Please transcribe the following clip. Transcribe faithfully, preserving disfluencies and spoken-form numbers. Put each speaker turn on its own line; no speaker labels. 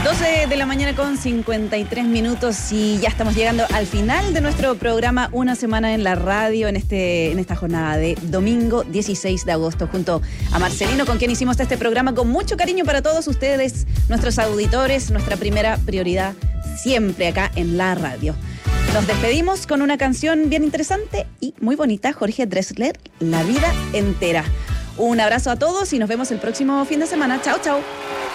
doce de la mañana con cincuenta y tres minutos y ya estamos llegando al final de nuestro programa Una Semana en la Radio en, este, en esta jornada de domingo dieciséis de agosto junto a Marcelino, con quien hicimos este programa con mucho cariño para todos ustedes, nuestros auditores, nuestra primera prioridad siempre acá en la radio. Nos despedimos con una canción bien interesante y muy bonita, Jorge Drexler, La Vida Entera. Un abrazo a todos y nos vemos el próximo fin de semana. Chao, chao.